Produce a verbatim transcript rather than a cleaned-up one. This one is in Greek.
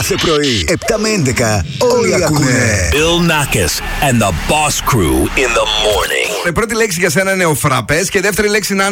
Κάθε πρωί, επτά με έντεκα, όλοι ακούνε. Bill Nackis and the Boss Crew in the morning. Η πρώτη λέξη για σένα είναι ο φραπές και η δεύτερη λέξη είναι